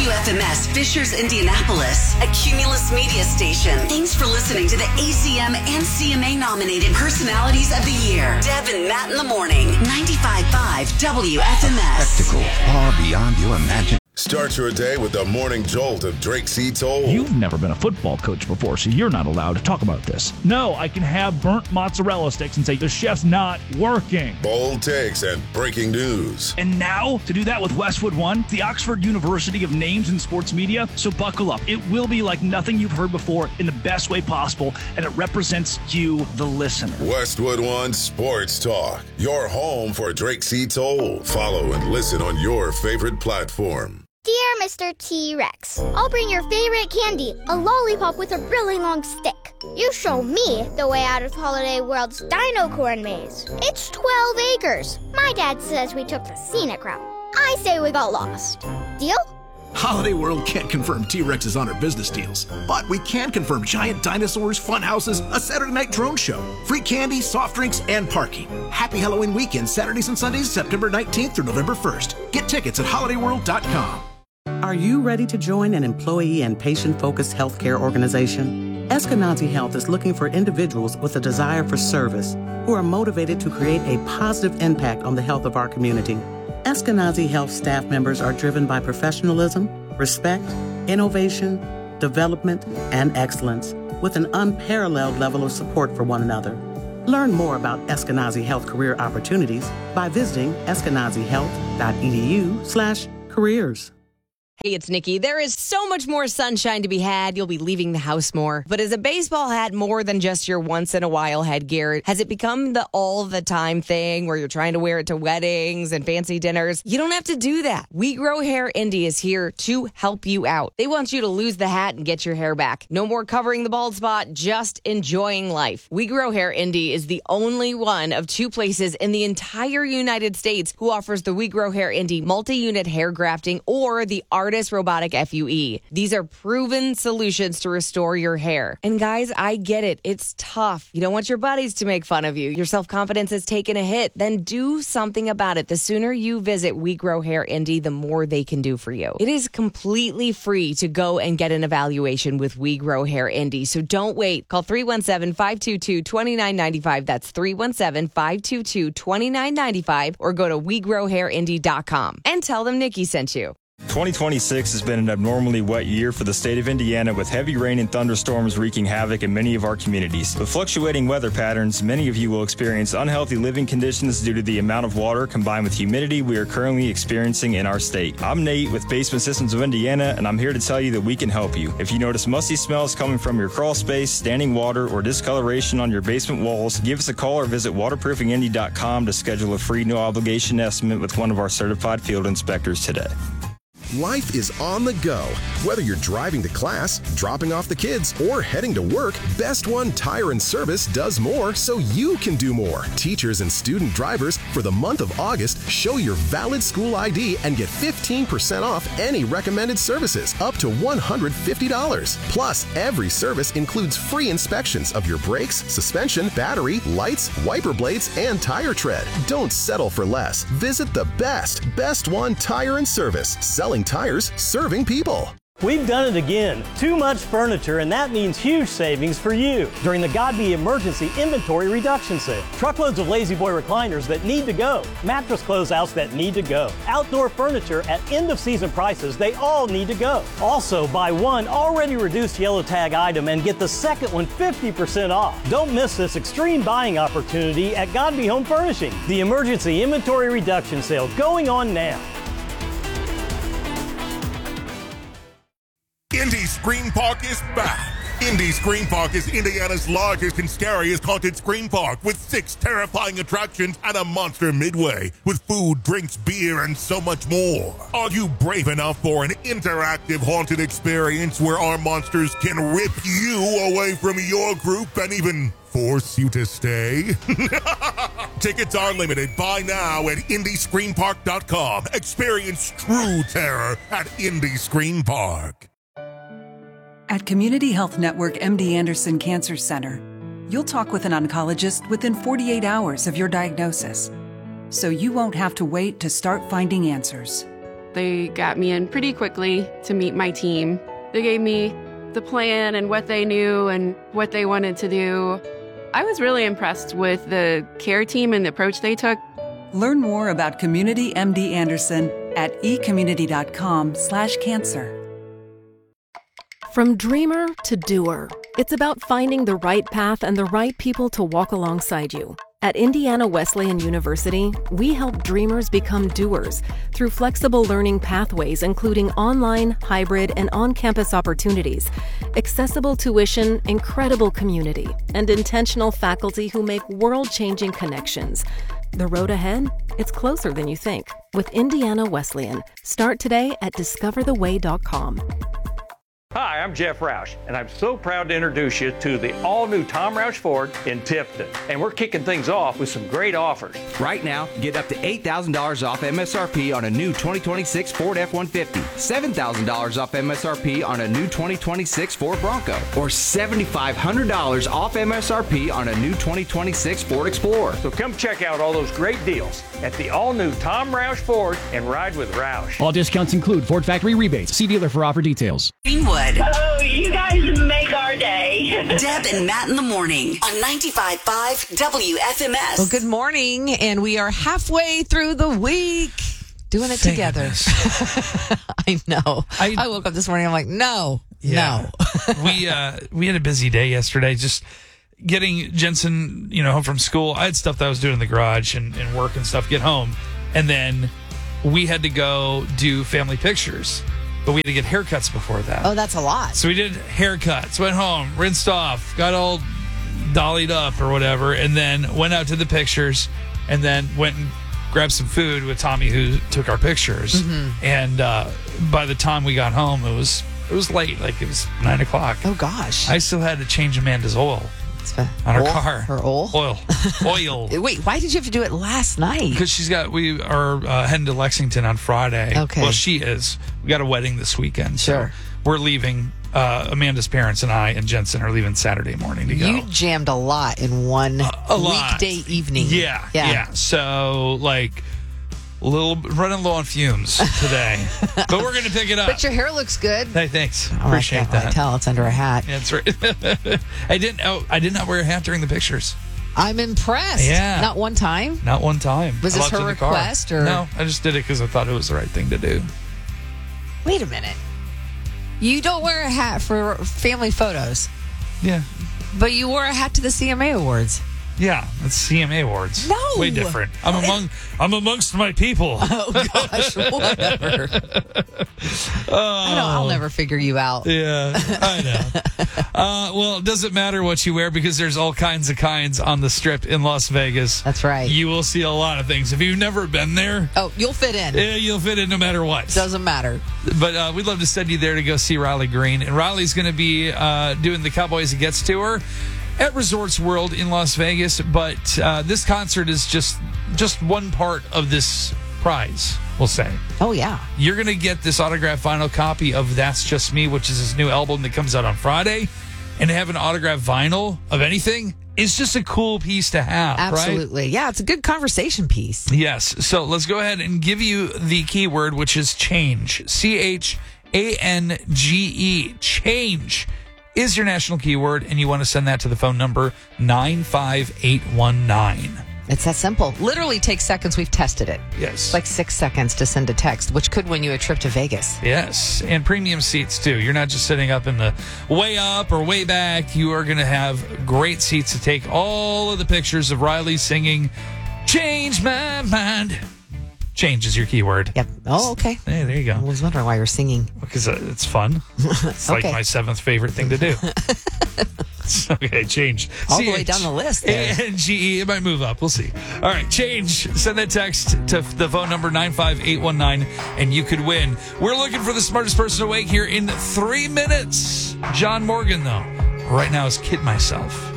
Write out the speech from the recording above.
WFMS Fishers, Indianapolis, a Cumulus media station. Thanks for listening to the ACM and CMA nominated Personalities of the Year. Deb and Matt in the Morning, 95.5 WFMS. Spectacle far beyond your imagination. Start your day with the morning jolt of Drake C. Toll. You've never been a football coach before, so you're not allowed to talk about this. No, I can have burnt mozzarella sticks and say the chef's not working. Bold takes and breaking news. And now, to do that with Westwood One, the Oxford University of names in sports media, so buckle up. It will be like nothing you've heard before in the best way possible, and it represents you, the listener. Westwood One Sports Talk, your home for Drake C. Toll. Follow and listen on your favorite platform. Dear Mr. T-Rex, I'll bring your favorite candy, a lollipop with a really long stick. You show me the way out of Holiday World's Dino Corn Maze. It's 12 acres. My dad says we took the scenic route. I say we got lost. Deal? Holiday World can't confirm T-Rexes on our business deals, but we can confirm giant dinosaurs, fun houses, a Saturday night drone show, free candy, soft drinks, and parking. Happy Halloween weekend, Saturdays and Sundays, September 19th through November 1st. Get tickets at holidayworld.com. Are you ready to join an employee and patient-focused healthcare organization? Eskenazi Health is looking for individuals with a desire for service who are motivated to create a positive impact on the health of our community. Eskenazi Health staff members are driven by professionalism, respect, innovation, development, and excellence, with an unparalleled level of support for one another. Learn more about Eskenazi Health career opportunities by visiting eskenazihealth.edu/careers. Hey, it's Nikki. There is so much more sunshine to be had. You'll be leaving the house more. But is a baseball hat more than just your once-in-a-while headgear? Has it become the all-the-time thing where you're trying to wear it to weddings and fancy dinners? You don't have to do that. We Grow Hair Indy is here to help you out. They want you to lose the hat and get your hair back. No more covering the bald spot, just enjoying life. We Grow Hair Indy is the only one of two places in the entire United States who offers the We Grow Hair Indy multi-unit hair grafting or the Artist Robotic FUE. These are proven solutions to restore your hair. And guys, I get it. It's tough. You don't want your buddies to make fun of you. Your self-confidence has taken a hit. Then do something about it. The sooner you visit We Grow Hair Indy, the more they can do for you. It is completely free to go and get an evaluation with We Grow Hair Indy. So don't wait. Call 317-522-2995. That's 317-522-2995 or go to WeGrowHairIndy.com and tell them Nikki sent you. 2026 has been an abnormally wet year for the state of Indiana, with heavy rain and thunderstorms wreaking havoc in many of our communities. With fluctuating weather patterns, many of you will experience unhealthy living conditions due to the amount of water combined with humidity we are currently experiencing in our state. I'm Nate with Basement Systems of Indiana, and I'm here to tell you that we can help you. If you notice musty smells coming from your crawl space, standing water, or discoloration on your basement walls, give us a call or visit waterproofingindy.com to schedule a free no-obligation estimate with one of our certified field inspectors today. Life is on the go. Whether you're driving to class, dropping off the kids, or heading to work, Best One Tire and Service does more so you can do more. Teachers and student drivers, for the month of August, show your valid school ID and get 15% off any recommended services, up to $150. Plus, every service includes free inspections of your brakes, suspension, battery, lights, wiper blades, and tire tread. Don't settle for less. Visit the Best One Tire and Service, selling tires, serving people. We've done it again. Too much furniture, and that means huge savings for you during the Godby Emergency Inventory Reduction Sale. Truckloads of Lazy Boy recliners that need to go. Mattress closeouts that need to go. Outdoor furniture at end-of-season prices, they all need to go. Also, buy one already reduced yellow tag item and get the second one 50% off. Don't miss this extreme buying opportunity at Godby Home Furnishing. The Emergency Inventory Reduction Sale going on now. Indy Scream Park is back. Indy Scream Park is Indiana's largest and scariest haunted scream park, with 6 terrifying attractions and a monster midway, with food, drinks, beer, and so much more. Are you brave enough for an interactive haunted experience where our monsters can rip you away from your group and even force you to stay? Tickets are limited. Buy now at IndyScreamPark.com. Experience true terror at Indy Scream Park. At Community Health Network MD Anderson Cancer Center, you'll talk with an oncologist within 48 hours of your diagnosis, so you won't have to wait to start finding answers. They got me in pretty quickly to meet my team. They gave me the plan and what they knew and what they wanted to do. I was really impressed with the care team and the approach they took. Learn more about Community MD Anderson at ecommunity.com/cancer. From dreamer to doer, it's about finding the right path and the right people to walk alongside you. At Indiana Wesleyan University, we help dreamers become doers through flexible learning pathways, including online, hybrid, and on-campus opportunities, accessible tuition, incredible community, and intentional faculty who make world-changing connections. The road ahead? It's closer than you think. With Indiana Wesleyan. Start today at discovertheway.com. Hi, I'm Jeff Roush, and I'm so proud to introduce you to the all-new Tom Roush Ford in Tifton. And we're kicking things off with some great offers. Right now, get up to $8,000 off MSRP on a new 2026 Ford F-150, $7,000 off MSRP on a new 2026 Ford Bronco, or $7,500 off MSRP on a new 2026 Ford Explorer. So come check out all those great deals at the all-new Tom Roush Ford and ride with Roush. All discounts include Ford factory rebates. See dealer for offer details. Greenwood. Oh, you guys make our day. Deb and Matt in the morning on 95.5 WFMS. Well, good morning, and we are halfway through the week. Doing it together. I know. I woke up this morning, I'm like, no. We had a busy day yesterday, just getting Jensen, home from school. I had stuff that I was doing in the garage and work and stuff, get home. And then we had to go do family pictures. But we had to get haircuts before that. Oh, that's a lot. So we did haircuts, went home, rinsed off, got all dollied up or whatever, and then went out to the pictures, and then went and grabbed some food with Tommy, who took our pictures. Mm-hmm. And by the time we got home, it was late. Like, it was 9 o'clock. Oh, gosh. I still had to change Amanda's oil. On her car. Her oil? Oil. Wait, why did you have to do it last night? Because we are heading to Lexington on Friday. Okay. Well, she is. We got a wedding this weekend. Sure. So we're leaving. Amanda's parents and I and Jensen are leaving Saturday morning to go. You jammed a lot in one weekday evening. Yeah. So, running low on fumes today. But we're going to pick it up. But your hair looks good. Hey, thanks. Appreciate that. I tell it's under a hat. Yeah, that's right. I did not wear a hat during the pictures. I'm impressed. Yeah. Not one time? Not one time. Was this her request? Or? No, I just did it because I thought it was the right thing to do. Wait a minute. You don't wear a hat for family photos. Yeah. But you wore a hat to the CMA Awards. Yeah, it's CMA Awards. No, way different. I'm amongst my people. Oh gosh, whatever. I'll never figure you out. Yeah, I know. Well, it doesn't matter what you wear because there's all kinds on the Strip in Las Vegas. That's right. You will see a lot of things. If you've never been there, you'll fit in. Yeah, you'll fit in no matter what. Doesn't matter. But we'd love to send you there to go see Riley Green, and Riley's going to be doing the Cowboys It Gets tour at Resorts World in Las Vegas, but this concert is just one part of this prize, we'll say. Oh, yeah. You're going to get this autographed vinyl copy of That's Just Me, which is his new album that comes out on Friday, and to have an autographed vinyl of anything is just a cool piece to have. Absolutely. Right? Yeah, it's a good conversation piece. Yes. So let's go ahead and give you the keyword, which is change. CHANGE. Change is your national keyword, and you want to send that to the phone number 95819. It's that simple. Literally takes seconds. We've tested it. Yes. It's like 6 seconds to send a text, which could win you a trip to Vegas. Yes, and premium seats, too. You're not just sitting up in the way up or way back. You are going to have great seats to take all of the pictures of Riley singing, Change My Mind. Change is your keyword. Yep. Oh, okay. Hey, there you go. I was wondering why you're singing. Because it's fun. It's like my 7th favorite thing to do. Okay, change. All the way down the list. ANGE. It might move up. We'll see. All right, change. Send that text to the phone number 95819, and you could win. We're looking for the smartest person awake here in 3 minutes. John Morgan, though. Right now is Kid Myself.